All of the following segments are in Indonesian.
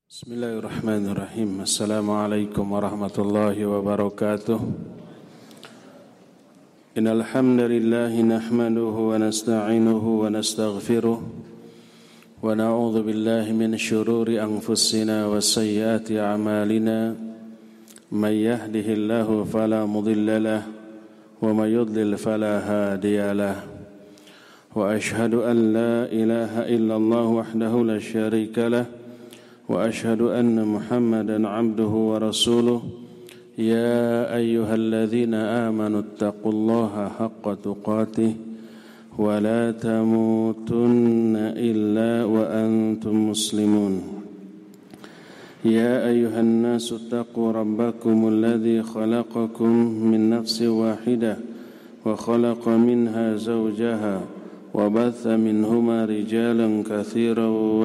Bismillahirrahmanirrahim. Assalamualaikum warahmatullahi wabarakatuh. Innal hamdalillah nahmaduhu wa nasta'inuhu wa nastaghfiruh wa na'udzu billahi min shururi anfusina wa sayyiati a'malina. May yahdihillahu fala mudilla lahu wa may yudlil fala hadiya lahu. Wa ashhadu an la ilaha illallah wahdahu la syarika lahu وأشهد أن محمدًا عبده ورسوله يا أيها الذين آمنوا اتقوا الله حق تقاته ولا تموتن إلا وأنتم مسلمون يا أيها الناس اتقوا ربكم الذي خلقكم من نفس واحدة وخلق منها زوجها وبث منهما رجالا كثيرا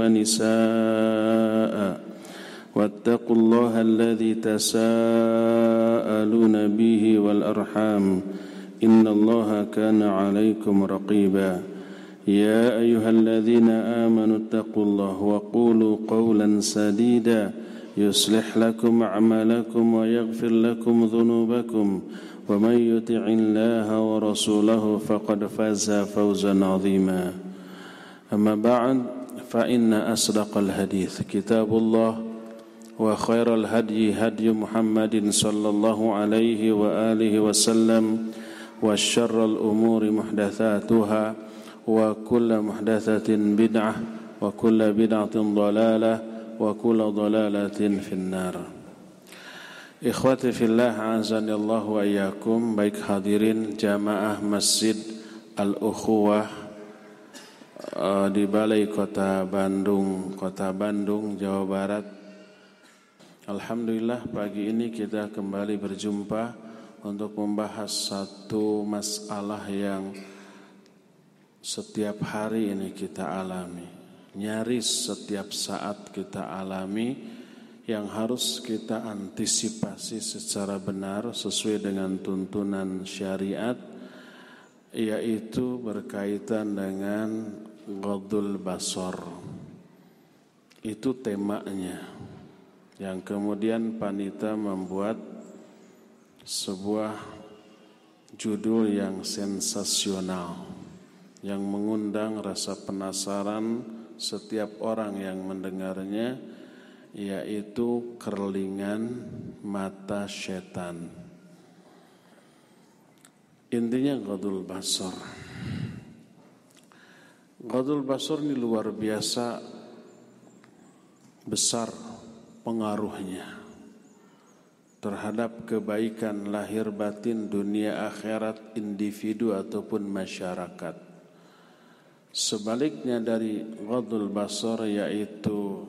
ونساء واتقوا الله الذي تساءلون به والأرحام إن الله كان عليكم رقيبا يا أيها الذين آمنوا اتقوا الله وقولوا قولا سديدا يصلح لكم أعمالكم ويغفر لكم ذنوبكم ومن يطع الله ورسوله فقد فاز فوزا عظيما أما بعد فإن أصدق الحديث كتاب الله وخير الهدي هدي محمد صلى الله عليه وآله وسلم وشر الأمور محدثاتها وكل محدثة بدعة وكل بدعة ضلالة وكل ضلالة في النار. Ikhwati fillah, azanillahu wa iyyakum. Baik hadirin jamaah Masjid Al-Ukhuwah di Balai Kota Bandung, Jawa Barat. Alhamdulillah, pagi ini kita kembali berjumpa untuk membahas satu masalah yang setiap hari ini kita alami, nyaris setiap saat kita alami, yang harus kita antisipasi secara benar sesuai dengan tuntunan syariat, yaitu berkaitan dengan ghadul basar. Itu temanya, yang kemudian panitia membuat sebuah judul yang sensasional, yang mengundang rasa penasaran setiap orang yang mendengarnya, yaitu kerlingan mata setan. Intinya ghadul basar. Ghadul basar ini luar biasa besar pengaruhnya terhadap kebaikan lahir batin dunia akhirat individu ataupun masyarakat. Sebaliknya dari ghadul basar, yaitu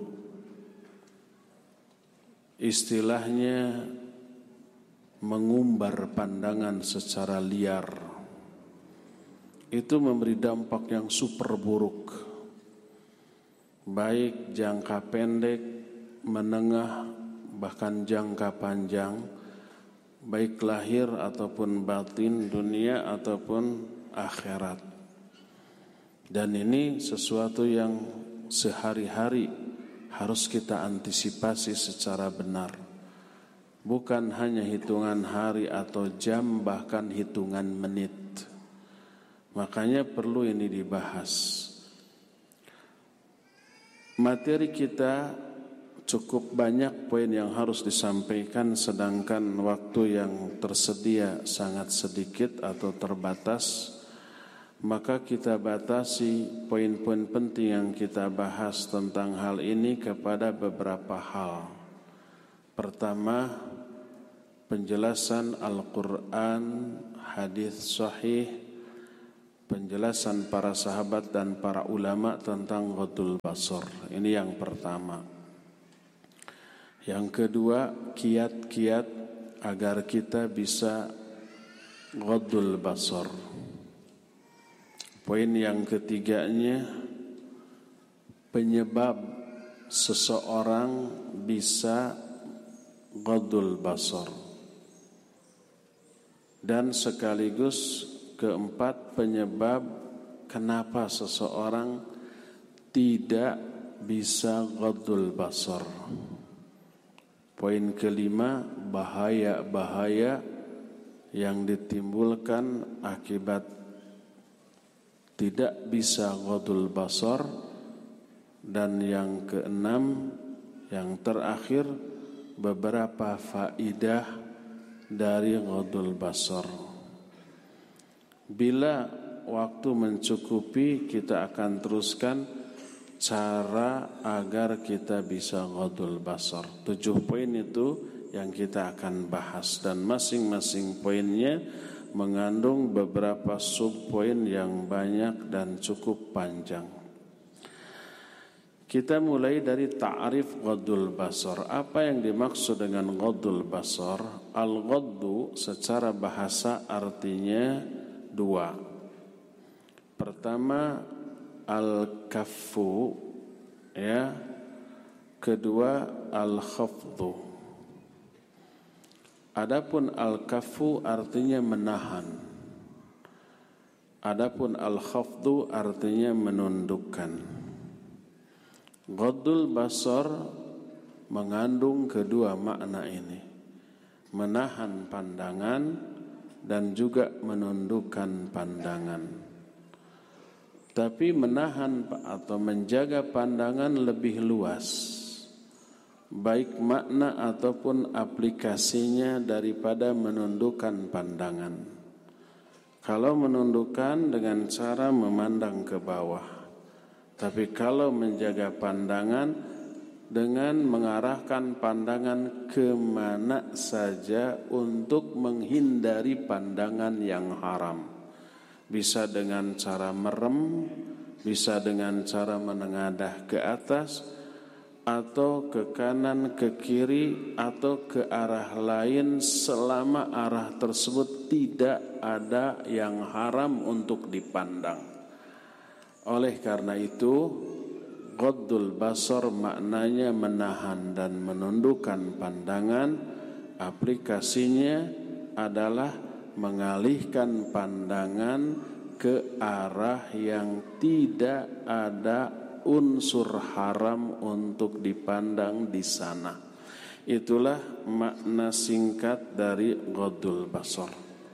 istilahnya mengumbar pandangan secara liar, itu memberi dampak yang super buruk, baik jangka pendek, menengah, bahkan jangka panjang, baik lahir ataupun batin, dunia ataupun akhirat. Dan ini sesuatu yang sehari-hari harus kita antisipasi secara benar. Bukan hanya hitungan hari atau jam, bahkan hitungan menit. Makanya perlu ini dibahas. Materi kita cukup banyak poin yang harus disampaikan, sedangkan waktu yang tersedia sangat sedikit atau terbatas. Maka kita batasi poin-poin penting yang kita bahas tentang hal ini kepada beberapa hal. Pertama, penjelasan Al-Quran, hadis sahih, penjelasan para sahabat dan para ulama tentang ghadul basar. Ini yang pertama. Yang kedua, kiat-kiat agar kita bisa ghadul basar. Poin yang ketiganya, penyebab seseorang bisa ghadul basar. Dan sekaligus keempat, penyebab kenapa seseorang tidak bisa ghaddul basar. Poin kelima, bahaya-bahaya yang ditimbulkan akibat tidak bisa ghaddul basar. Dan yang keenam, yang terakhir, beberapa faidah dari ghaddul basar. Bila waktu mencukupi, kita akan teruskan cara agar kita bisa ghaddul basar. 7 poin itu yang kita akan bahas, dan masing-masing poinnya mengandung beberapa subpoin yang banyak dan cukup panjang. Kita mulai dari ta'rif ghaddul basar. Apa yang dimaksud dengan ghaddul basar? Al-ghaddu secara bahasa artinya 2. Pertama, al-kaffu, ya. Kedua, al-khafdu. Adapun al-kaffu artinya menahan. Adapun al-khafdu artinya menundukkan. Ghaddul basar mengandung kedua makna ini. Menahan pandangan dan juga menundukkan pandangan. Tapi menahan atau menjaga pandangan lebih luas, baik makna ataupun aplikasinya, daripada menundukkan pandangan. Kalau menundukkan dengan cara memandang ke bawah, tapi kalau menjaga pandangan dengan mengarahkan pandangan kemana saja untuk menghindari pandangan yang haram. Bisa dengan cara merem, bisa dengan cara menengadah ke atas, atau ke kanan, ke kiri, atau ke arah lain, selama arah tersebut tidak ada yang haram untuk dipandang. Oleh karena itu, ghaddul basar maknanya menahan dan menundukkan pandangan. Aplikasinya adalah mengalihkan pandangan ke arah yang tidak ada unsur haram untuk dipandang di sana. Itulah makna singkat dari ghaddul basar.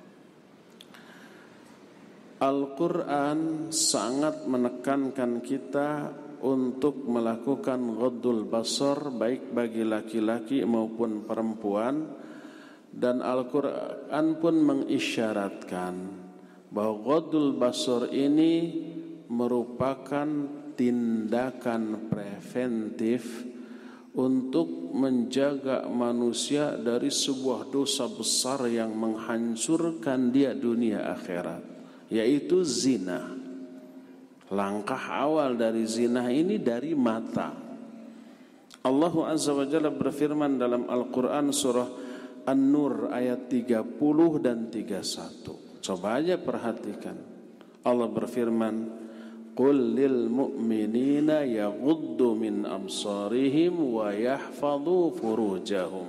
Al-Quran sangat menekankan kita untuk melakukan ghaddul basar, baik bagi laki-laki maupun perempuan. Dan Al-Quran pun mengisyaratkan bahwa ghaddul basar ini merupakan tindakan preventif untuk menjaga manusia dari sebuah dosa besar yang menghancurkan dia dunia akhirat, yaitu zina. Langkah awal dari zina ini dari mata. Allah Azza wa Jalla berfirman dalam Al-Quran surah An-Nur ayat 30 dan 31. Coba aja perhatikan. Allah berfirman, "Qul lil mu'minina yaghuddu min absarihim wa yahfadhu furujahum.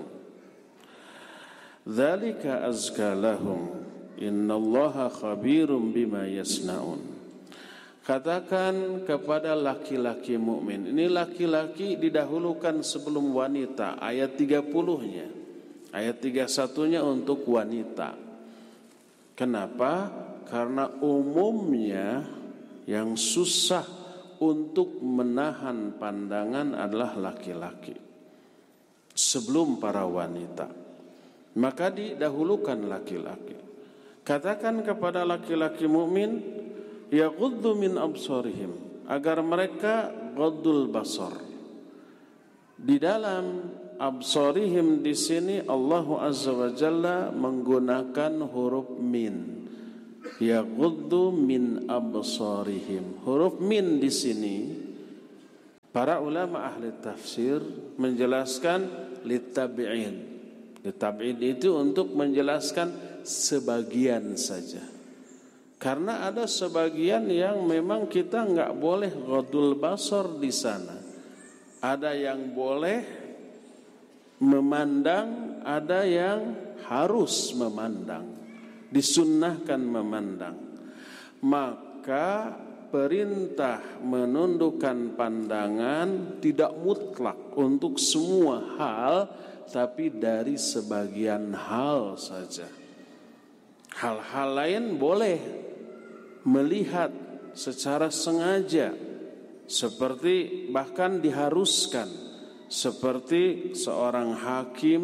Dzalika azka lahum. Innallaha khabirum bima yasnaun." Katakan kepada laki-laki mukmin. Ini laki-laki didahulukan sebelum wanita. Ayat 30-nya. Ayat 31-nya untuk wanita. Kenapa? Karena umumnya yang susah untuk menahan pandangan adalah laki-laki sebelum para wanita. Maka didahulukan laki-laki. Katakan kepada laki-laki mukmin, yaghuddu min absarihim, agar mereka ghaddul basar. Di dalam absarihim di sini Allah Azza wa Jalla menggunakan huruf min. Yaghuddu min absarihim. Huruf min di sini para ulama ahli tafsir menjelaskan litab'id. Litab'id itu untuk menjelaskan sebagian saja. Karena ada sebagian yang memang kita enggak boleh ghaddul basar di sana. Ada yang boleh memandang, ada yang harus memandang, disunnahkan memandang. Maka perintah menundukkan pandangan tidak mutlak untuk semua hal, tapi dari sebagian hal saja. Hal-hal lain boleh melihat secara sengaja, seperti bahkan diharuskan, seperti seorang hakim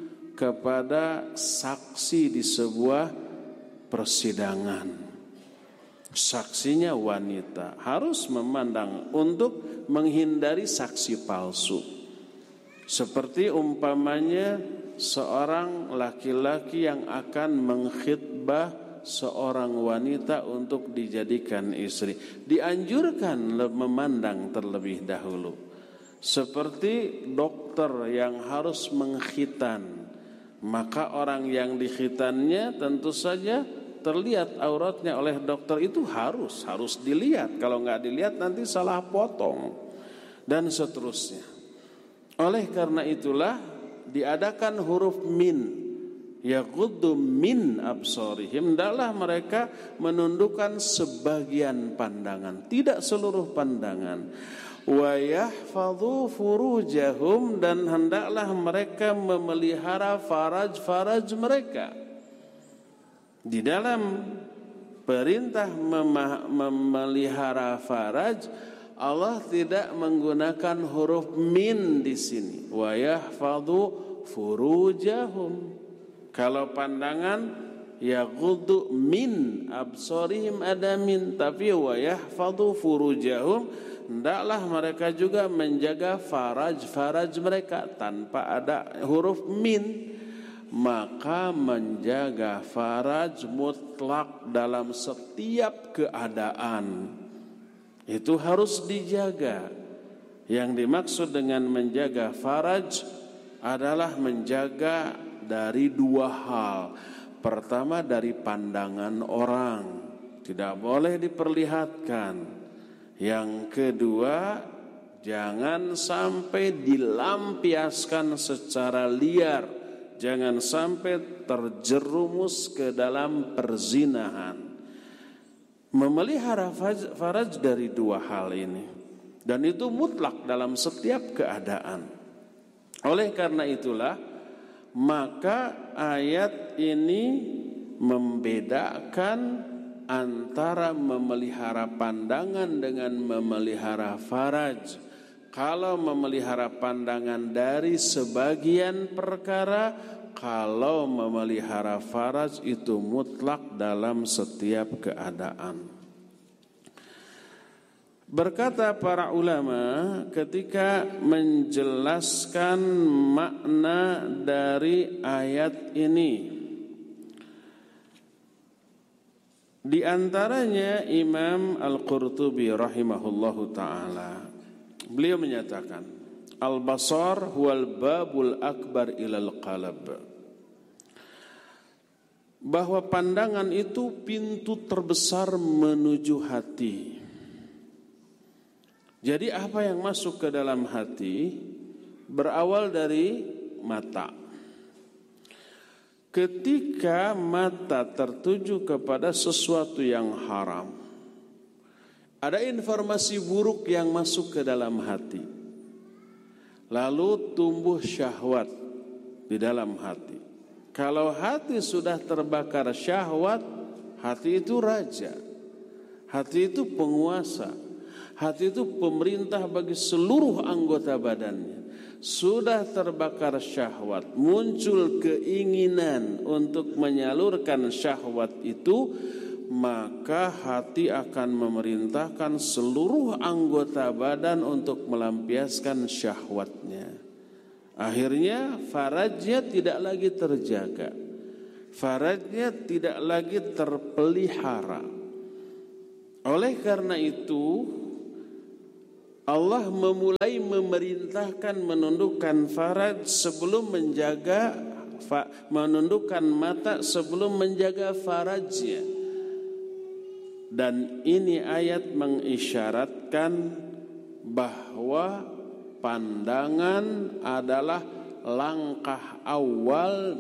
kepada saksi di sebuah persidangan. Saksinya wanita, harus memandang untuk menghindari saksi palsu. Seperti umpamanya seorang laki-laki yang akan mengkhitbah seorang wanita untuk dijadikan istri, dianjurkan memandang terlebih dahulu. Seperti dokter yang harus mengkhitan, maka orang yang dikhitannya tentu saja terlihat auratnya oleh dokter, itu harus dilihat. Kalau nggak dilihat nanti salah potong dan seterusnya. Oleh karena itulah diadakan huruf min, yaghuddu min absarihim, hendaklah mereka menundukkan sebagian pandangan, tidak seluruh pandangan. Wa yahfadhu furujahum, dan hendaklah mereka memelihara faraj mereka. Di dalam perintah memelihara faraj, Allah tidak menggunakan huruf min di sini. Wa yahfadhu furujahum. Kalau pandangan yaghuddu min absarihim ada min, tapi wa yahfadhu furujahum, hendaklah mereka juga menjaga faraj mereka tanpa ada huruf min. Maka menjaga faraj mutlak dalam setiap keadaan itu harus dijaga. Yang dimaksud dengan menjaga faraj adalah menjaga dari dua hal. Pertama, dari pandangan orang, tidak boleh diperlihatkan. Yang kedua, jangan sampai dilampiaskan secara liar. Jangan sampai terjerumus ke dalam perzinahan. Memelihara faraj dari dua hal ini, dan itu mutlak dalam setiap keadaan. Oleh karena itulah, maka ayat ini membedakan antara memelihara pandangan dengan memelihara faraj. Kalau memelihara pandangan dari sebagian perkara, kalau memelihara faraj itu mutlak dalam setiap keadaan. Berkata para ulama ketika menjelaskan makna dari ayat ini, di antaranya Imam Al-Qurtubi rahimahullahu ta'ala, beliau menyatakan, al-basar huwal babul akbar ilal qalb, bahwa pandangan itu pintu terbesar menuju hati. Jadi apa yang masuk ke dalam hati berawal dari mata. Ketika mata tertuju kepada sesuatu yang haram, ada informasi buruk yang masuk ke dalam hati, lalu tumbuh syahwat di dalam hati. Kalau hati sudah terbakar syahwat, hati itu raja, hati itu penguasa, hati itu pemerintah bagi seluruh anggota badannya. Sudah terbakar syahwat, muncul keinginan untuk menyalurkan syahwat itu, maka hati akan memerintahkan seluruh anggota badan untuk melampiaskan syahwatnya. Akhirnya farajnya tidak lagi terjaga, farajnya tidak lagi terpelihara. Oleh karena itu Allah memulai memerintahkan menundukkan faraj sebelum menjaga, menundukkan mata sebelum menjaga farajnya. Dan ini ayat mengisyaratkan bahwa pandangan adalah langkah awal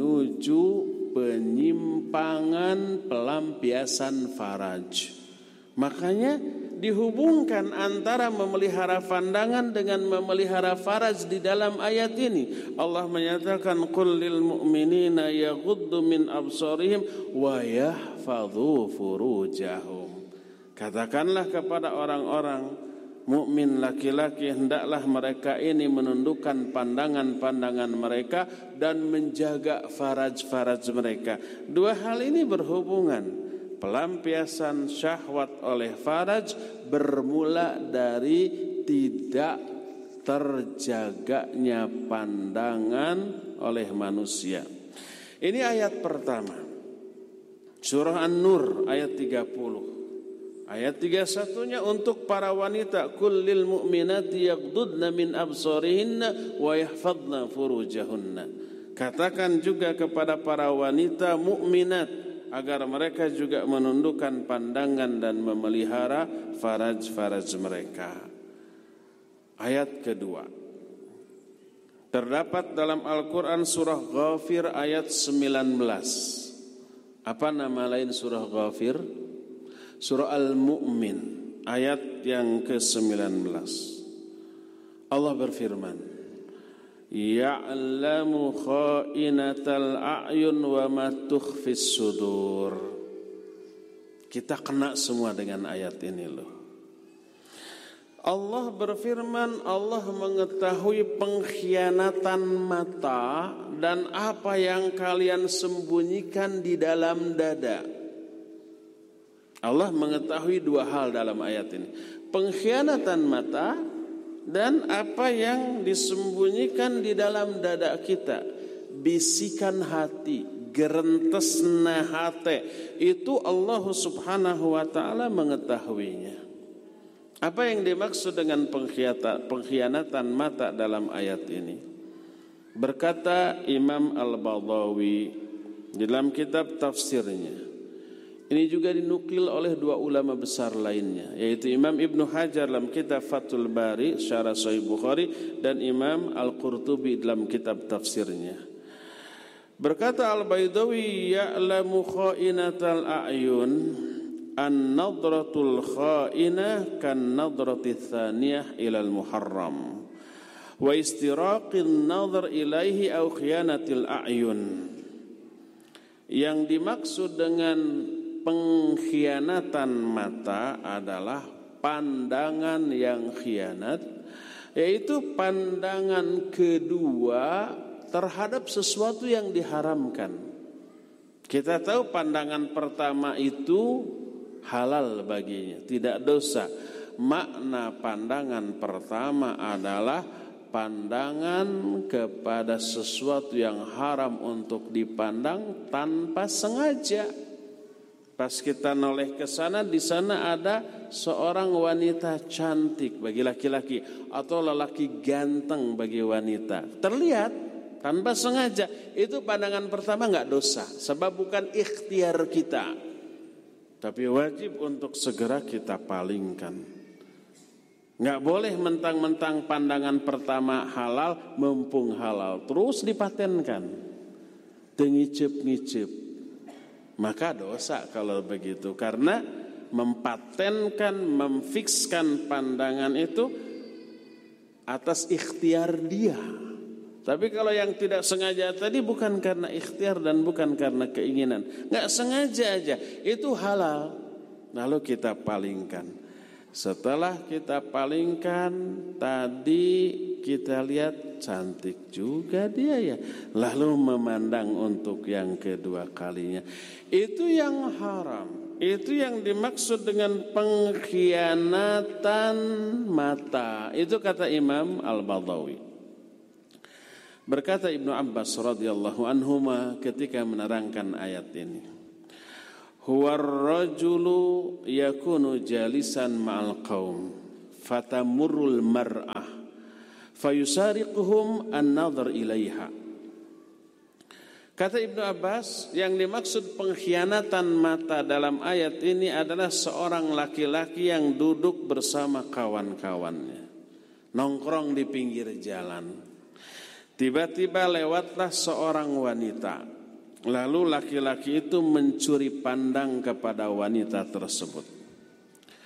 menuju penyimpangan pelampiasan faraj. Makanya dihubungkan antara memelihara pandangan dengan memelihara faraj di dalam ayat ini. Allah menyatakan qul lil mu'minina yaghuddu min absarihim wa yahfadhu furujahum. Katakanlah kepada orang-orang mukmin laki-laki, hendaklah mereka ini menundukkan pandangan-pandangan mereka dan menjaga faraj-faraj mereka. Dua hal ini berhubungan. Pelampiasan syahwat oleh faraj bermula dari tidak terjaganya pandangan oleh manusia. Ini ayat pertama. Surah An-Nur ayat 30. Ayat 31-nya untuk para wanita, kullil mu'minati yaghdudna min absarihinna wa yahfadna furujahunna. Katakan juga kepada para wanita mukminat agar mereka juga menundukkan pandangan dan memelihara faraj-faraj mereka. Ayat kedua terdapat dalam Al-Quran surah Ghafir ayat 19. Apa nama lain surah Ghafir? Surah Al-Mu'min ayat yang ke-19. Allah berfirman, ya'lamu kha'inatal a'yun wa ma tukhfis sudur. Kita kena semua dengan ayat ini loh. Allah berfirman, Allah mengetahui pengkhianatan mata dan apa yang kalian sembunyikan di dalam dada. Allah mengetahui dua hal dalam ayat ini. Pengkhianatan mata dan apa yang disembunyikan di dalam dada kita. Bisikan hati, gerentesna hati, itu Allah subhanahu wa ta'ala mengetahuinya. Apa yang dimaksud dengan pengkhianatan mata dalam ayat ini? Berkata Imam Al-Baghawi dalam kitab tafsirnya, ini juga dinukil oleh dua ulama besar lainnya, yaitu Imam Ibnu Hajar dalam kitab Fathul Bari Syarah Sahih Bukhari dan Imam Al-Qurtubi dalam kitab tafsirnya. Berkata Al-Baydawi, ya'lamu kha'inatal a'yun an-nadratul kha'inah kan-nadrati tsaniyah ilal muharram wa istiraqin nadhr ilaihi aw khiyanatil a'yun. Yang dimaksud dengan pengkhianatan mata adalah pandangan yang khianat, yaitu pandangan kedua terhadap sesuatu yang diharamkan. Kita tahu pandangan pertama itu halal baginya, tidak dosa. Makna pandangan pertama adalah pandangan kepada sesuatu yang haram untuk dipandang tanpa sengaja. Pas kita noleh ke sana, di sana ada seorang wanita cantik bagi laki-laki atau lelaki ganteng bagi wanita. Terlihat tanpa sengaja. Itu pandangan pertama enggak dosa, sebab bukan ikhtiar kita. Tapi wajib untuk segera kita palingkan. Enggak boleh mentang-mentang pandangan pertama halal, mumpung halal terus dipatenkan. Ngicip-ngicip. Maka dosa kalau begitu, karena mempatenkan, memfikskan pandangan itu atas ikhtiar dia. Tapi kalau yang tidak sengaja tadi bukan karena ikhtiar dan bukan karena keinginan, nggak sengaja aja, itu halal. Lalu kita palingkan. Setelah kita palingkan, tadi kita lihat cantik juga dia ya. Lalu memandang untuk yang kedua kalinya. Itu yang haram. Itu yang dimaksud dengan pengkhianatan mata. Itu kata Imam Al-Baghawi. Berkata Ibnu Abbas radhiyallahu anhuma ketika menerangkan ayat ini, huwar rajulu yakunu jalisan ma'al qaum fatamurrul mar'ah fayusariquhum an-nadhar ilaiha. Kata Ibnu Abbas, yang dimaksud pengkhianatan mata dalam ayat ini adalah seorang laki-laki yang duduk bersama kawan-kawannya, nongkrong di pinggir jalan. Tiba-tiba lewatlah seorang wanita. Lalu laki-laki itu mencuri pandang kepada wanita tersebut.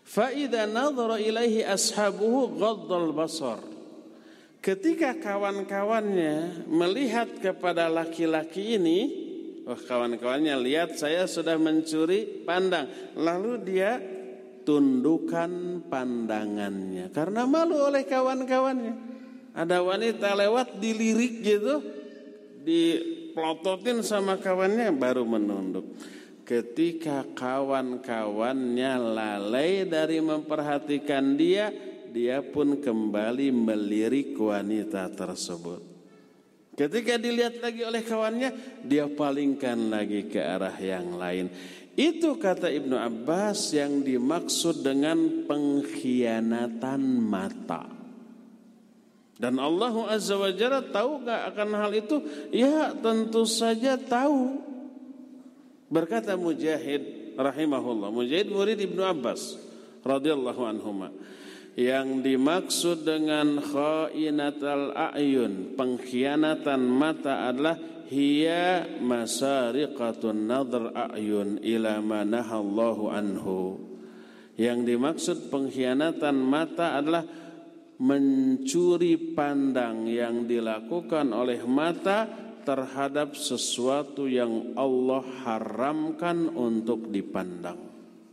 Fa idza nadhara ilaihi ashabuhu ghaddal basar. Ketika kawan-kawannya melihat kepada laki-laki ini, kawan-kawannya lihat saya sudah mencuri pandang, lalu dia tundukkan pandangannya karena malu oleh kawan-kawannya. Ada wanita lewat dilirik gitu, dipelototin sama kawannya, baru menunduk. Ketika kawan-kawannya lalai dari memperhatikan dia, dia pun kembali melirik wanita tersebut. Ketika dilihat lagi oleh kawannya, dia palingkan lagi ke arah yang lain. Itu kata Ibnu Abbas yang dimaksud dengan pengkhianatan mata. Dan Allah Azza wa Jalla tahu gak akan hal itu? Ya tentu saja tahu. Berkata Mujahid rahimahullah, Mujahid murid Ibnu Abbas radhiyallahu anhuma, yang dimaksud dengan khainatul a'yun, pengkhianatan mata adalah hiya masariqatun nadhr a'yun ila ma nahallahu anhu. Yang dimaksud pengkhianatan mata adalah mencuri pandang yang dilakukan oleh mata terhadap sesuatu yang Allah haramkan untuk dipandang.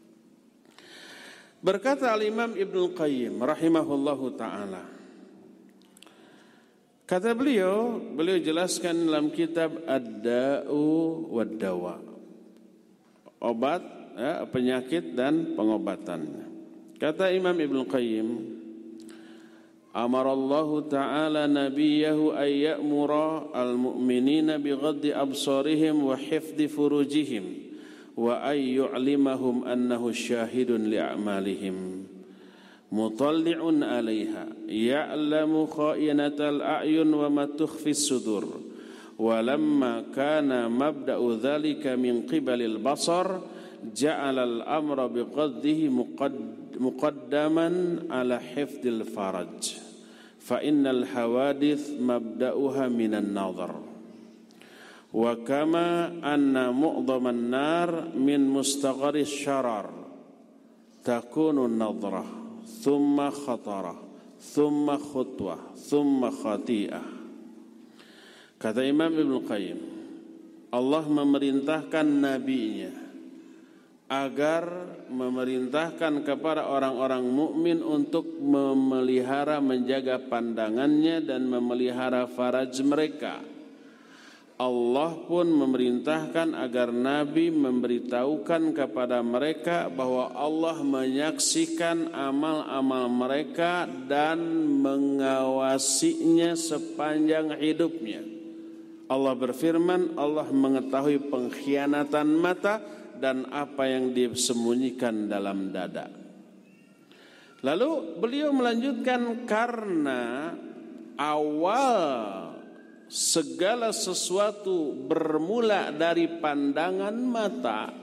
Berkata Al-Imam Ibnu Qayyim rahimahullahu ta'ala, kata beliau jelaskan dalam kitab Ad-Da'u wad-Dawa, obat, ya, penyakit dan pengobatannya. Kata Imam Ibnu Qayyim, amarallahu ta'ala nabiyahu ay ya'mura al-mu'minina bighaddi absarihim wa hifdhi furujihim wa ay yu'limahum annahu syahidun li'amalihim mutalli'un 'alaiha ya'lamu kha'inatal a'yun wa ma tukhfis sudur wa lamma kana mabda'u dhalika min qibalil basar ja'ala al-amra biqaddihi muqaddaman 'ala hifdil faraj fa innal hawadith mabda'uha minan nadhar. Wa kama anna mu'dhaman nar min mustagharis syarar takunu nadhrah thumma khatarah thumma khutwah thumma khati'ah. Kata Imam Ibnu Qayyim, Allah memerintahkan nabinya agar memerintahkan kepada orang-orang mukmin untuk memelihara, menjaga pandangannya dan memelihara faraj mereka. Allah pun memerintahkan agar Nabi memberitahukan kepada mereka bahwa Allah menyaksikan amal-amal mereka dan mengawasinya sepanjang hidupnya. Allah berfirman, Allah mengetahui pengkhianatan mata dan apa yang disembunyikan dalam dada. Lalu beliau melanjutkan, karena awal segala sesuatu bermula dari pandangan mata,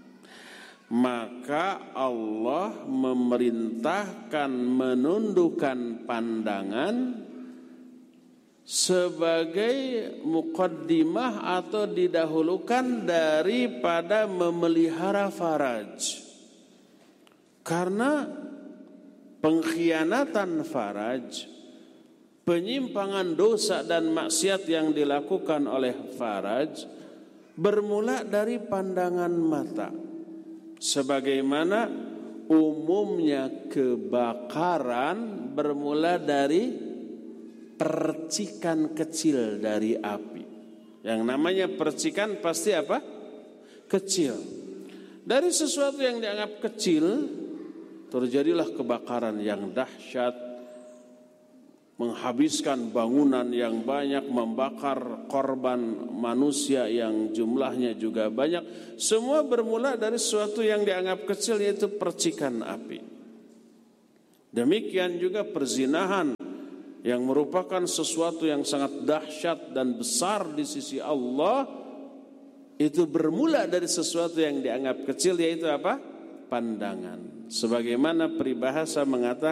maka Allah memerintahkan menundukkan pandangan sebagai muqaddimah atau didahulukan daripada memelihara faraj. Karena pengkhianatan faraj, penyimpangan dosa dan maksiat yang dilakukan oleh faraj bermula dari pandangan mata. Sebagaimana umumnya kebakaran bermula dari percikan kecil dari api. Yang namanya percikan pasti apa? Kecil. Dari sesuatu yang dianggap kecil terjadilah kebakaran yang dahsyat, menghabiskan bangunan yang banyak, membakar korban manusia yang jumlahnya juga banyak. Semua bermula dari sesuatu yang dianggap kecil, yaitu percikan api. Demikian juga perzinahan yang merupakan sesuatu yang sangat dahsyat dan besar di sisi Allah, itu bermula dari sesuatu yang dianggap kecil, yaitu apa? Pandangan. Sebagaimana peribahasa mengatakan,